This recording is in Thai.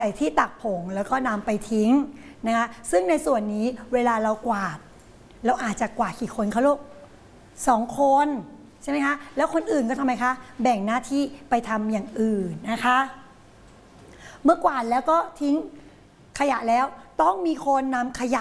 ใส่ที่ตักผงแล้วก็นำไปทิ้งนะคะซึ่งในส่วนนี้เวลาเรากวาดเราอาจจะกวาดกี่คนคะลูก2 คนใช่ไหมคะแล้วคนอื่นก็ทำไมคะแบ่งหน้าที่ไปทำอย่างอื่นนะคะเมื่อกวาดแล้วก็ทิ้งขยะแล้วต้องมีคนนำขยะ